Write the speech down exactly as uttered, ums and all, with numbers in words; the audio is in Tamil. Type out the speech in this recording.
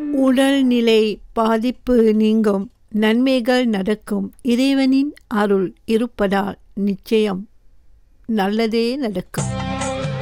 உடல்நிலை பாதிப்பு நீங்கும், நன்மைகள் நடக்கும். இறைவனின் அருள் இருப்பதால் நிச்சயம் நல்லதே நடக்கும்.